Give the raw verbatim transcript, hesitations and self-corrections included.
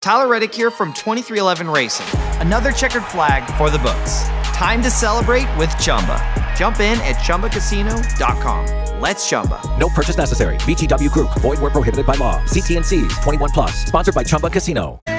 Tyler Reddick here from twenty-three eleven Racing. Another checkered flag for the books. Time to celebrate with Chumba. Jump in at Chumba Casino dot com. Let's Chumba. No purchase necessary. V G W Group. Void where prohibited by law. See T N Cs. twenty-one plus. Sponsored by Chumba Casino.